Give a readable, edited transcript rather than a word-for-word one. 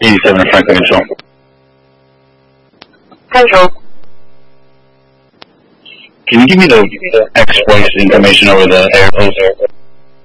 87 Franklin Control. Control. Can you give me the ex-wife's information over the air, please?